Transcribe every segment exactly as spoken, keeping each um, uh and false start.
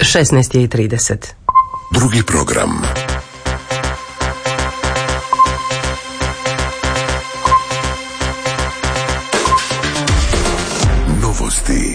šesnaest i trideset. Drugi program. Novosti.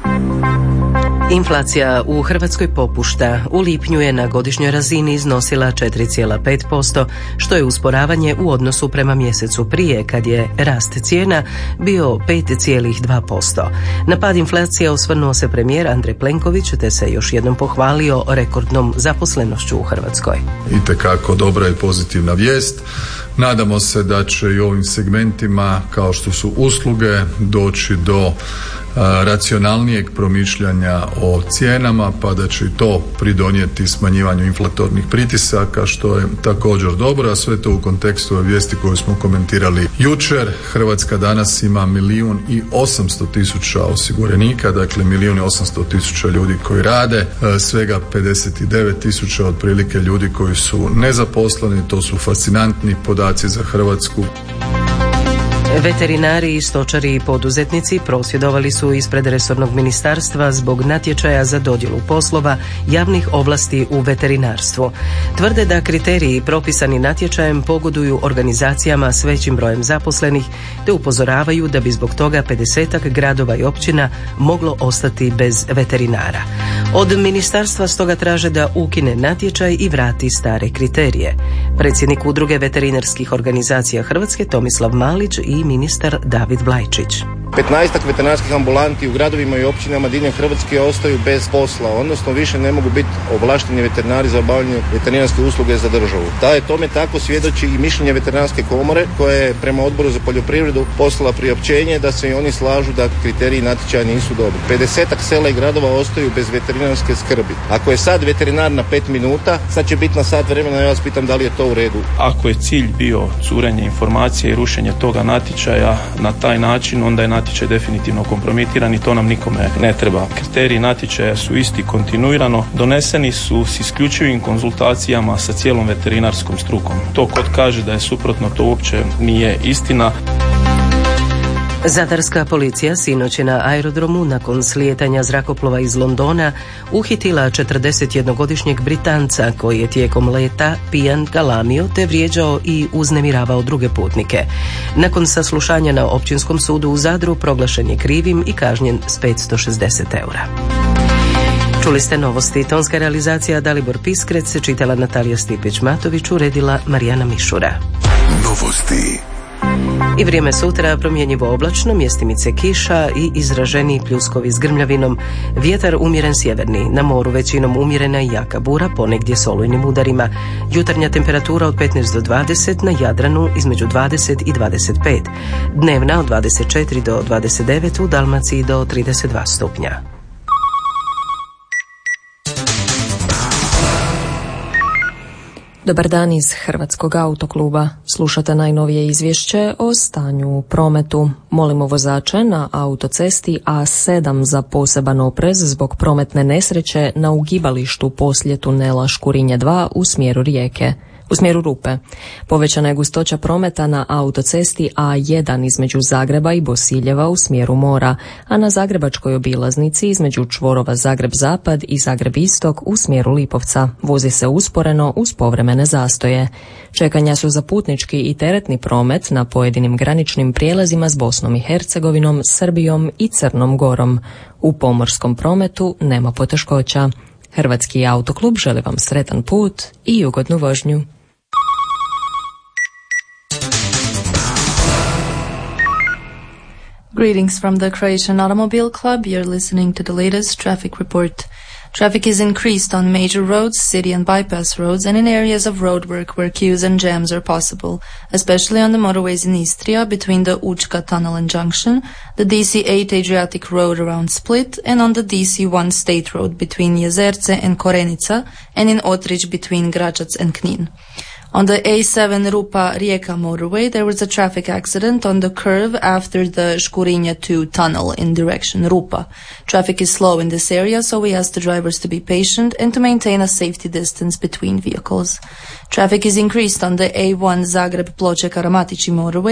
Inflacija u Hrvatskoj popušta. U lipnju je na godišnjoj razini iznosila četiri zarez pet posto, što je usporavanje u odnosu prema mjesecu prije, kad je rast cijena bio pet zarez dva posto. Na pad inflacije osvrnuo se premijer Andrej Plenković, te se još jednom pohvalio rekordnom zaposlenošću u Hrvatskoj. Itekako dobra i pozitivna vijest. Nadamo se da će i ovim segmentima, kao što su usluge, doći do racionalnijeg promišljanja o cijenama, pa da će i to pridonijeti smanjivanju inflatornih pritisaka, što je također dobro, a sve to u kontekstu ove vijesti koju smo komentirali jučer. Hrvatska danas ima milijun i osamsto tisuća osiguranika, dakle milijun i osamsto tisuća ljudi koji rade, svega pedeset devet tisuća otprilike ljudi koji su nezaposleni. To su fascinantni podaci za Hrvatsku. Veterinari, stočari i poduzetnici prosvjedovali su ispred resornog ministarstva zbog natječaja za dodjelu poslova javnih ovlasti u veterinarstvu. Tvrde da kriteriji propisani natječajem pogoduju organizacijama s većim brojem zaposlenih, te upozoravaju da bi zbog toga pedesetak gradova i općina moglo ostati bez veterinara. Od ministarstva stoga traže da ukine natječaj i vrati stare kriterije. Predsjednik Udruge veterinarskih organizacija Hrvatske Tomislav Malić i ministar David Blajčić. petnaestak veterinarskih ambulanti u gradovima i općinama diljem Hrvatske ostaju bez posla, odnosno više ne mogu biti ovlašteni veterinari za obavljanje veterinarske usluge za državu. Da je tome tako svjedoči i mišljenje veterinarske komore, koje je prema Odboru za poljoprivredu poslala priopćenje da se i oni slažu da kriteriji natječaja nisu dobri. pedesetak sela i gradova ostaju bez veterinarske skrbi. Ako je sad veterinar na pet minuta, sad će biti na sat vremena, ja vas pitam da li je to u redu. Ako je cilj bio curenje informacije i rušenje toga natječaja na taj način, onda je natječaj definitivno kompromitiran i to nam nikome ne treba. Kriteriji natječaja su isti kontinuirano, doneseni su s isključivim konzultacijama sa cijelom veterinarskom strukom. To kod kaže da je suprotno, to uopće nije istina. Zadarska policija sinoć je na aerodromu nakon slijetanja zrakoplova iz Londona uhitila četrdesetjednogodišnjeg Britanca koji je tijekom leta pijan galamio te vrijeđao i uznemiravao druge putnike. Nakon saslušanja na Općinskom sudu u Zadru proglašen je krivim i kažnjen s petsto šezdeset eura. Čuli ste novosti. Tonska realizacija Dalibor Piskrec, čitala Natalija Stipić-Matović, uredila Marijana Mišura. Novosti. I vrijeme sutra promjenjivo oblačno, mjestimice kiša i izraženiji pljuskovi s grmljavinom. Vjetar umjeren sjeverni, na moru većinom umjerena i jaka bura, ponegdje s olujnim udarima. Jutarnja temperatura od petnaest do dvadeset, na Jadranu između dvadeset i dvadeset pet. Dnevna od dvadeset četiri do dvadeset devet, u Dalmaciji do trideset dva stupnja. Dobar dan iz Hrvatskog autokluba. Slušate najnovije izvješće o stanju u prometu. Molimo vozače na autocesti A sedam za poseban oprez zbog prometne nesreće na ugibalištu poslije tunela Škurinje dva u smjeru Rijeke. U smjeru Rupe. Povećana je gustoća prometa na autocesti A jedan između Zagreba i Bosiljeva u smjeru mora, a na zagrebačkoj obilaznici između čvorova Zagreb-Zapad i Zagreb-Istok u smjeru Lipovca. Vozi se usporeno uz povremene zastoje. Čekanja su za putnički i teretni promet na pojedinim graničnim prijelazima s Bosnom i Hercegovinom, Srbijom i Crnom Gorom. U pomorskom prometu nema poteškoća. Hrvatski autoklub želi vam sretan put i ugodnu vožnju. Greetings from the Croatian Automobile Club. You're listening to the latest traffic report. Traffic is increased on major roads, city and bypass roads, and in areas of roadwork where queues and jams are possible, especially on the motorways in Istria between the Učka Tunnel and Junction, the D C eight Adriatic Road around Split, and on the D C one State Road between Jezerce and Korenica, and in Otrich between Gračac and Knin. On the A seven Rupa-Rijeka motorway, there was a traffic accident on the curve after the Škurinja two tunnel in direction Rupa. Traffic is slow in this area, so we ask the drivers to be patient and to maintain a safety distance between vehicles. Traffic is increased on the A one Zagreb-Ploče-Karamatići motorway